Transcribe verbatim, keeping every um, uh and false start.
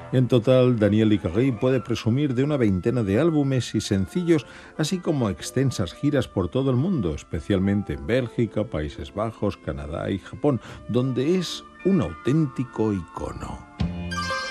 En total, Daniel Icarri puede presumir de una veintena de álbumes y sencillos, así como extensas giras por todo el mundo, especialmente en Bélgica, Países Bajos, Canadá y Japón, donde es un auténtico icono.